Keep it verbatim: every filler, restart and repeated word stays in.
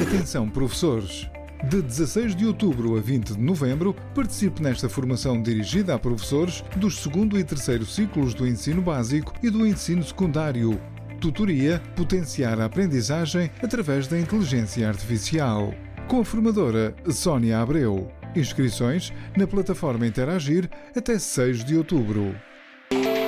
Atenção, professores! De dezasseis de outubro a vinte de novembro, participe nesta formação dirigida a professores dos segundo e terceiro ciclos do ensino básico e do ensino secundário. Tutoria Potenciar a aprendizagem através da inteligência artificial. Com a formadora Sónia Abreu. Inscrições na plataforma Interagir até seis de outubro.